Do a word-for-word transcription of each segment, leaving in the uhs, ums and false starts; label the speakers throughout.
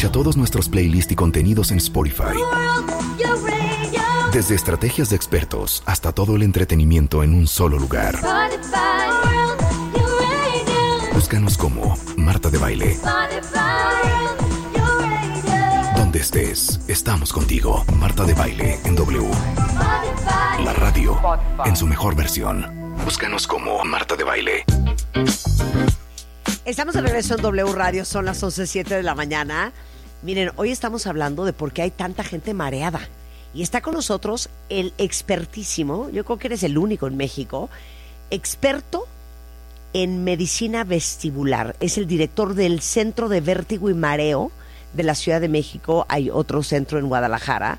Speaker 1: Escucha todos nuestros playlists y contenidos en Spotify. Desde estrategias de expertos hasta todo el entretenimiento en un solo lugar. Búscanos como Marta de Baile. Donde estés, estamos contigo. Marta de Baile en W. La radio en su mejor versión. Búscanos como Marta de Baile.
Speaker 2: Estamos de regreso en W Radio, son las once siete de la mañana. Miren, hoy estamos hablando de por qué hay tanta gente mareada. Y está con nosotros el expertísimo, yo creo que eres el único en México, experto en medicina vestibular. Es el director del Centro de Vértigo y Mareo de la Ciudad de México. Hay otro centro en Guadalajara.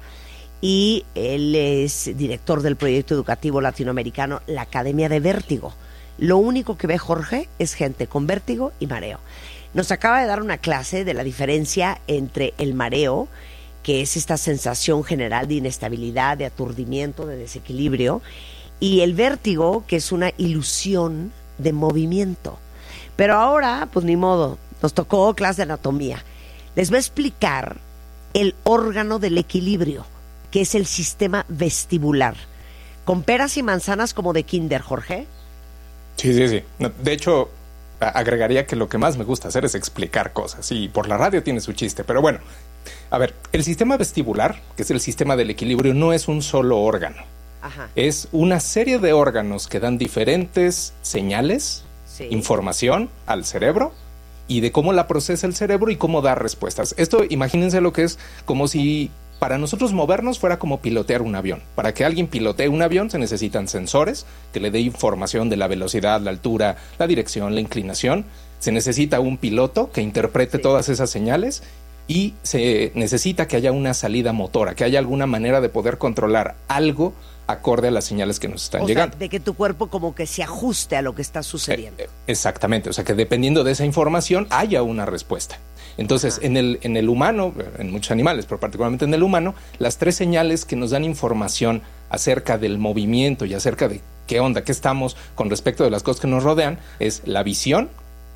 Speaker 2: Y él es director del proyecto educativo latinoamericano La Academia de Vértigo. Lo único que ve Jorge es gente con vértigo y mareo. Nos acaba de dar una clase de la diferencia entre el mareo, que es esta sensación general de inestabilidad, de aturdimiento, de desequilibrio, y el vértigo, que es una ilusión de movimiento. Pero ahora, pues ni modo, nos tocó clase de anatomía. Les voy a explicar el órgano del equilibrio, que es el sistema vestibular. Con peras y manzanas como de kinder, Jorge.
Speaker 3: Sí, sí, sí. De hecho, agregaría que lo que más me gusta hacer es explicar cosas. Y por la radio tiene su chiste. Pero bueno, a ver, el sistema vestibular, que es el sistema del equilibrio, no es un solo órgano.
Speaker 2: Ajá.
Speaker 3: Es una serie de órganos que dan diferentes señales, sí, información al cerebro y de cómo la procesa el cerebro y cómo da respuestas. Esto, imagínense lo que es como si para nosotros movernos fuera como pilotear un avión. Para que alguien pilotee un avión se necesitan sensores que le dé información de la velocidad, la altura, la dirección, la inclinación. Se necesita un piloto que interprete sí. todas esas señales y se necesita que haya una salida motora, que haya alguna manera de poder controlar algo acorde a las señales que nos están
Speaker 2: o
Speaker 3: llegando.
Speaker 2: Sea, de que tu cuerpo como que se ajuste a lo que está sucediendo.
Speaker 3: Eh, exactamente, o sea que dependiendo de esa información haya una respuesta. Entonces, en el, en el humano, en muchos animales, pero particularmente en el humano, las tres señales que nos dan información acerca del movimiento y acerca de qué onda, qué estamos con respecto de las cosas que nos rodean, es la visión,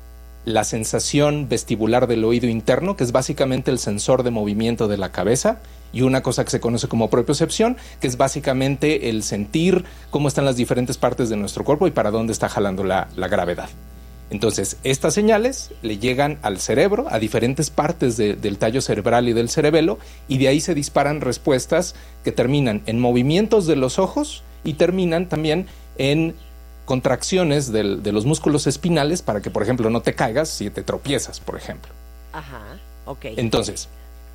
Speaker 3: la sensación vestibular del oído interno, que es básicamente el sensor de movimiento de la cabeza, y una cosa que se conoce como propiocepción, que es básicamente el sentir cómo están las diferentes partes de nuestro cuerpo y para dónde está jalando la, la gravedad. Entonces, estas señales le llegan al cerebro, a diferentes partes de, del tallo cerebral y del cerebelo, y de ahí se disparan respuestas que terminan en movimientos de los ojos y terminan también en contracciones del, de los músculos espinales para que, por ejemplo, no te caigas si te tropiezas, por ejemplo.
Speaker 2: Ajá, ok.
Speaker 3: Entonces,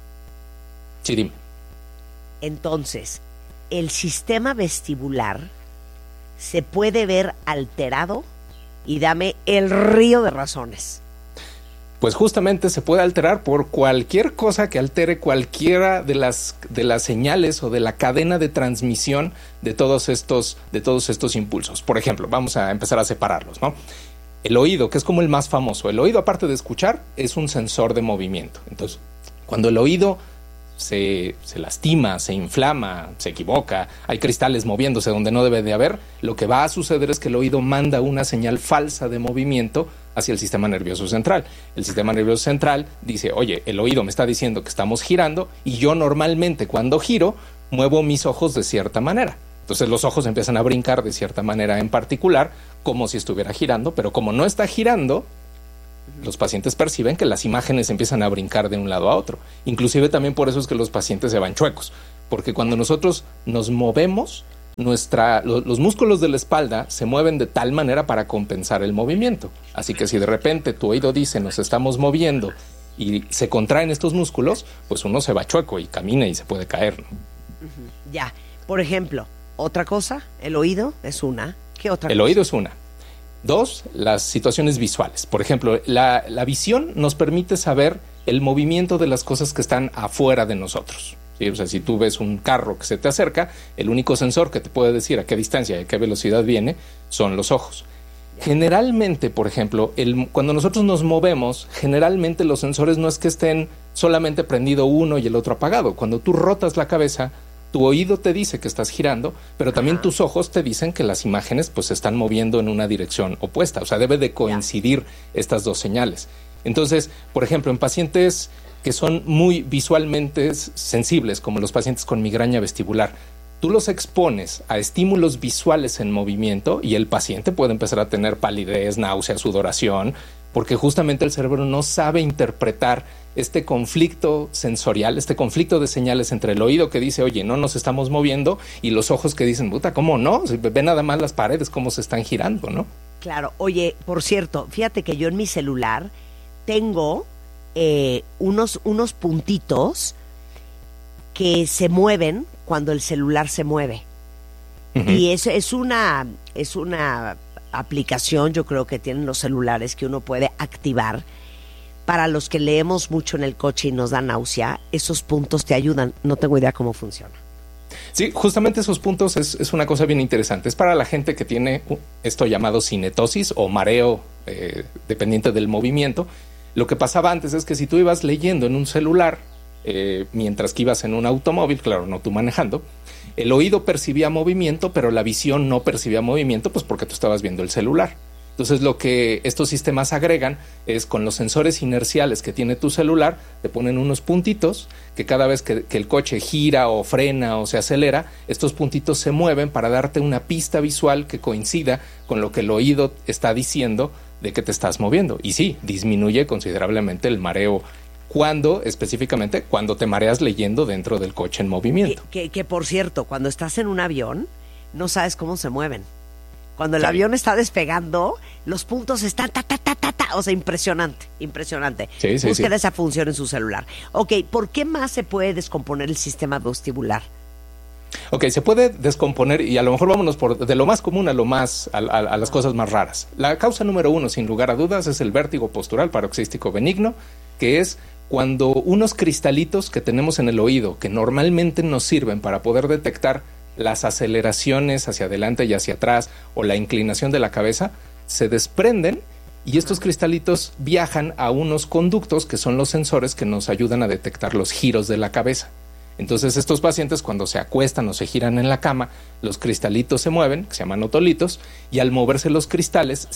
Speaker 3: sí, dime.
Speaker 2: Entonces, el sistema vestibular se puede ver alterado. Y dame el río de razones.
Speaker 3: Pues justamente se puede alterar por cualquier cosa que altere cualquiera de las, de las señales o de la cadena de transmisión de todos estos, de todos estos impulsos. Por ejemplo, vamos a empezar a separarlos, ¿no? El oído, que es como el más famoso. El oído, aparte de escuchar, es un sensor de movimiento. Entonces, cuando el oído Se, se lastima, se inflama, se equivoca, hay cristales moviéndose donde no debe de haber, lo que va a suceder es que el oído manda una señal falsa de movimiento hacia el sistema nervioso central. El sistema nervioso central dice, oye, el oído me está diciendo que estamos girando y yo normalmente cuando giro muevo mis ojos de cierta manera. Entonces los ojos empiezan a brincar de cierta manera en particular, como si estuviera girando, pero como no está girando, los pacientes perciben que las imágenes empiezan a brincar de un lado a otro. Inclusive también por eso es que los pacientes se van chuecos, porque cuando nosotros nos movemos, nuestra, lo, los músculos de la espalda se mueven de tal manera para compensar el movimiento. Así que si de repente tu oído dice nos estamos moviendo y se contraen estos músculos, pues uno se va chueco y camina y se puede caer, ¿no?
Speaker 2: Uh-huh. Ya, por ejemplo, otra cosa, el oído es una. ¿Qué otra
Speaker 3: el
Speaker 2: cosa?
Speaker 3: El oído es una. Dos, las situaciones visuales. Por ejemplo, la, la visión nos permite saber el movimiento de las cosas que están afuera de nosotros. ¿Sí? O sea, si tú ves un carro que se te acerca, el único sensor que te puede decir a qué distancia y a qué velocidad viene son los ojos. Generalmente, por ejemplo, el, cuando nosotros nos movemos, generalmente los sensores no es que estén solamente prendido uno y el otro apagado. Cuando tú rotas la cabeza, tu oído te dice que estás girando, pero también Ajá. tus ojos te dicen que las imágenes pues se están moviendo en una dirección opuesta. O sea, debe de coincidir yeah. estas dos señales. Entonces, por ejemplo, en pacientes que son muy visualmente sensibles, como los pacientes con migraña vestibular, tú los expones a estímulos visuales en movimiento y el paciente puede empezar a tener palidez, náusea, sudoración, porque justamente el cerebro no sabe interpretar este conflicto sensorial, este conflicto de señales entre el oído que dice, oye, no nos estamos moviendo, y los ojos que dicen, puta, ¿cómo no? Ve nada más las paredes, cómo se están girando, ¿no?
Speaker 2: Claro. Oye, por cierto, fíjate que yo en mi celular tengo eh, unos, unos puntitos que se mueven cuando el celular se mueve. Uh-huh. Y es, es una es una aplicación, yo creo que tienen los celulares, que uno puede activar. Para los que leemos mucho en el coche y nos da náusea, esos puntos te ayudan. No tengo idea cómo funciona.
Speaker 3: Sí, justamente esos puntos es, es una cosa bien interesante. Es para la gente que tiene esto llamado cinetosis o mareo eh, dependiente del movimiento. Lo que pasaba antes es que si tú ibas leyendo en un celular, eh, mientras que ibas en un automóvil, claro, no tú manejando, el oído percibía movimiento, pero la visión no percibía movimiento, pues porque tú estabas viendo el celular. Entonces lo que estos sistemas agregan es, con los sensores inerciales que tiene tu celular, te ponen unos puntitos que cada vez que, que el coche gira o frena o se acelera, estos puntitos se mueven para darte una pista visual que coincida con lo que el oído está diciendo de que te estás moviendo. Y sí, disminuye considerablemente el mareo. Cuando, específicamente, cuando te mareas leyendo dentro del coche en movimiento.
Speaker 2: Que, que, que por cierto, cuando estás en un avión, no sabes cómo se mueven. Cuando el
Speaker 3: sí.
Speaker 2: avión está despegando, los puntos están ta, ta, ta, ta, ta. O sea, impresionante, impresionante.
Speaker 3: Sí, sí,
Speaker 2: Busquen
Speaker 3: sí.
Speaker 2: esa función en su celular. Ok, ¿por qué más se puede descomponer el sistema vestibular?
Speaker 3: Ok, se puede descomponer, y a lo mejor vámonos por de lo más común a lo más a, a, a las cosas más raras. La causa número uno, sin lugar a dudas, es el vértigo postural paroxístico benigno, que es cuando unos cristalitos que tenemos en el oído, que normalmente nos sirven para poder detectar las aceleraciones hacia adelante y hacia atrás o la inclinación de la cabeza, se desprenden, y estos cristalitos viajan a unos conductos que son los sensores que nos ayudan a detectar los giros de la cabeza. Entonces estos pacientes, cuando se acuestan o se giran en la cama, los cristalitos se mueven, que se llaman otolitos, y al moverse los cristales